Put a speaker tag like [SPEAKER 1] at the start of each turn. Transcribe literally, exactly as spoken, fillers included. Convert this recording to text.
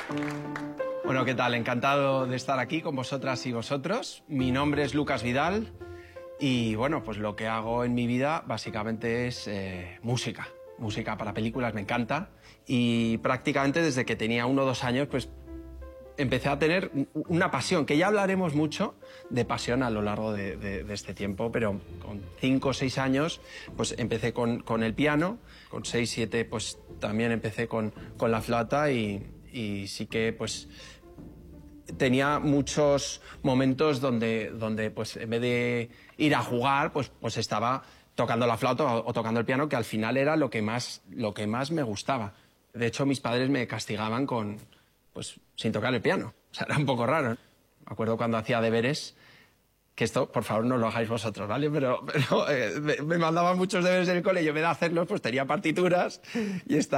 [SPEAKER 1] Bueno, ¿qué tal? Encantado de estar aquí con vosotras y vosotros. Mi nombre es Lucas Vidal y, bueno, pues lo que hago en mi vida básicamente es eh, música. Música para películas, me encanta. Y prácticamente desde que tenía uno o dos años, pues empecé a tener una pasión, que ya hablaremos mucho de pasión a lo largo de, de, de este tiempo, pero con cinco o seis años pues empecé con, con el piano, con seis, siete pues también empecé con, con la flauta y, y sí que pues tenía muchos momentos donde, donde pues en vez de ir a jugar pues, pues estaba tocando la flauta o, o tocando el piano, que al final era lo que más, lo que más me gustaba. De hecho, mis padres me castigaban con... pues sin tocar el piano. O sea, era un poco raro. Me acuerdo cuando hacía deberes, que esto, por favor, no lo hagáis vosotros, ¿vale? Pero, pero eh, me, me mandaban muchos deberes en el cole y yo, en vez de hacerlos, pues tenía partituras y estaba